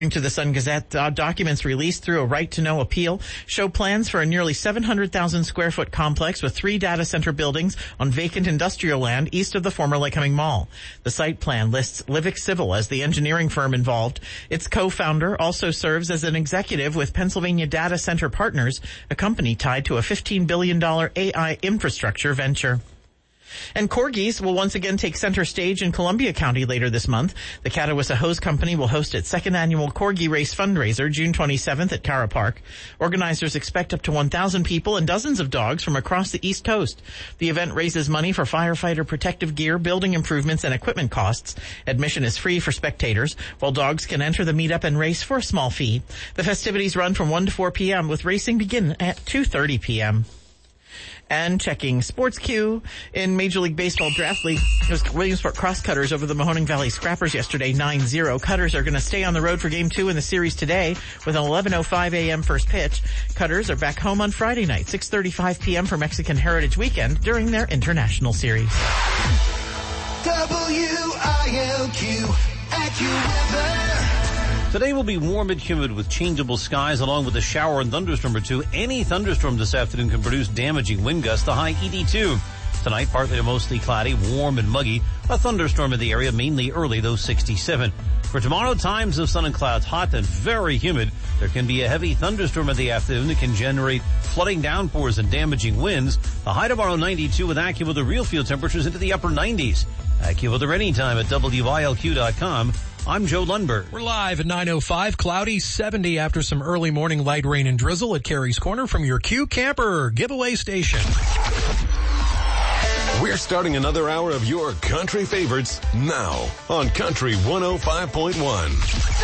To the Sun Gazette, documents released through a right-to-know appeal show plans for a nearly 700,000 square foot complex with 3 data center buildings on vacant industrial land east of the former Lycoming Mall. The site plan lists Livix Civil as the engineering firm involved. Its co-founder also serves as an executive with Pennsylvania Data Center Partners, a company tied to a $15 billion AI infrastructure venture. And corgis will once again take center stage in Columbia County later this month. The Catawissa Hose Company will host its second annual Corgi Race fundraiser June 27th at Cara Park. Organizers expect up to 1,000 people and dozens of dogs from across the East Coast. The event raises money for firefighter protective gear, building improvements, and equipment costs. Admission is free for spectators, while dogs can enter the meetup and race for a small fee. The festivities run from 1 to 4 p.m., with racing begin at 2:30 p.m. And checking Sports Q in Major League Baseball Draft League, it was Williamsport Crosscutters over the Mahoning Valley Scrappers yesterday, 9-0. Cutters are going to stay on the road for Game 2 in the series today with an 11:05 a.m. first pitch. Cutters are back home on Friday night, 6:35 p.m. for Mexican Heritage Weekend during their international series. WILQ AccuWeather. Today will be warm and humid with changeable skies along with a shower and thunderstorm or two. Any thunderstorm this afternoon can produce damaging wind gusts, the high 82. Tonight, partly to mostly cloudy, warm and muggy. A thunderstorm in the area, mainly early, though 67. For tomorrow, times of sun and clouds, hot and very humid. There can be a heavy thunderstorm in the afternoon that can generate flooding downpours and damaging winds. The high tomorrow, 92, with AccuWeather real field temperatures into the upper 90s. AccuWeather anytime at WILQ.com. I'm Joe Lundberg. We're live at 9:05, cloudy, 70 after some early morning light rain and drizzle at Carey's Corner from your Q Camper giveaway station. We're starting another hour of your country favorites now on Country 105.1.